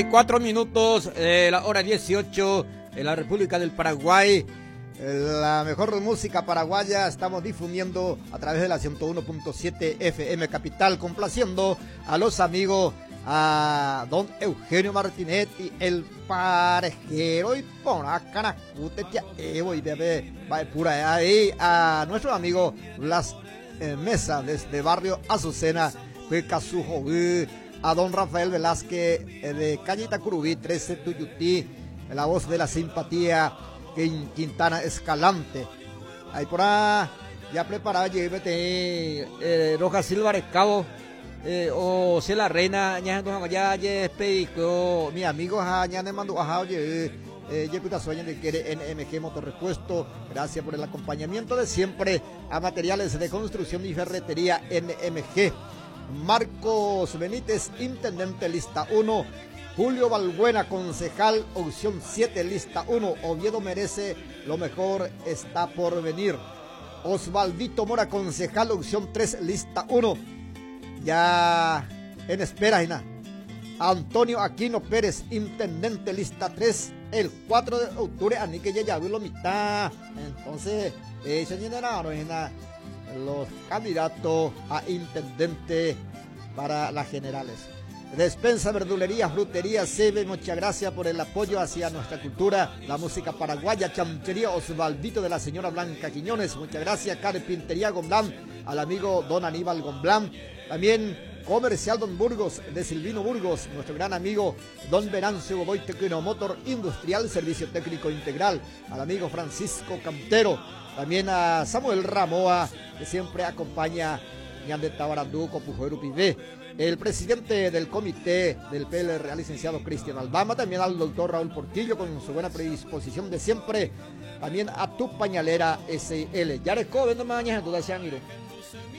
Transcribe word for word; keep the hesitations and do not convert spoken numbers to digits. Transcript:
Cuatro minutos de la hora dieciocho en la República del Paraguay. La mejor música paraguaya estamos difundiendo a través de la ciento uno punto siete F M Capital, complaciendo a los amigos, a don Eugenio Martinetti, el parejero, y por acá y bebé, pura ahí, a nuestro amigo Las eh, Mesa desde barrio Azucena, Casujo, a don Rafael Velázquez eh, de Calle Itacurubí, trece Tuyutí, la voz de la simpatía, Quintana Escalante. Ahí por ahí, ya preparado, llévete, eh, Roja Silva Recabo, eh, o se la reina, ya, ya, ya, peico, mi amigo, ya, me mandó, ajá, oye, eh, ya, puta sueño de quiere N M G Motorrepuesto, gracias por el acompañamiento de siempre a materiales de construcción y ferretería N M G. Marcos Benítez, intendente, lista uno. Julio Balbuena, concejal, opción siete, lista uno. Oviedo merece lo mejor, está por venir. Osvaldito Mora, concejal, opción tres, lista uno. Ya en espera, Gina. Antonio Aquino Pérez, intendente, lista tres. El cuatro de octubre, a que ya ya lo mitad. Entonces, eh, se generaron, Gina, los candidatos a intendente para las generales. Despensa, verdulería, frutería, Sebe, muchas gracias por el apoyo hacia nuestra cultura, la música paraguaya. Chanchería Osvaldito de la señora Blanca Quiñones, muchas gracias. Carpintería Gomblán, al amigo don Aníbal Gomblán. También Comercial Don Burgos, de Silvino Burgos, nuestro gran amigo don Venancio Godoy Tequino Motor Industrial, servicio técnico integral, al amigo Francisco Cantero. También a Samuel Ramoa, que siempre acompaña Ñande Tabarandú, Copujuero Pivé. El presidente del comité del P L R, licenciado Cristian Aldama. También al doctor Raúl Portillo, con su buena predisposición de siempre. También a Tu Pañalera S L. Ya recuerdo, mañana, tú decías, mire.